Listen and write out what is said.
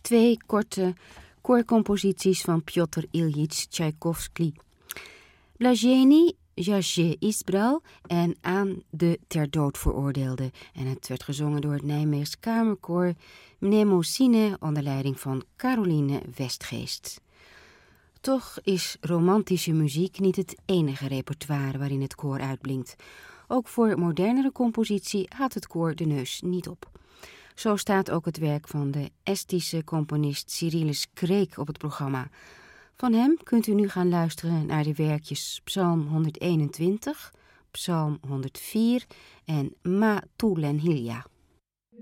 2 korte koorcomposities van Pjotr Iljitj Tchaikovsky. Blazheny, Jasje Isbral en Aan de ter dood veroordeelde. En het werd gezongen door het Nijmeegs Kamerkoor Mnemosine onder leiding van Caroline Westgeest. Toch is romantische muziek niet het enige repertoire waarin het koor uitblinkt. Ook voor modernere compositie haalt het koor de neus niet op. Zo staat ook het werk van de Estische componist Cyrilus Kreek op het programma. Van hem kunt u nu gaan luisteren naar de werkjes Psalm 121, Psalm 104 en Ma Tulen Hilja.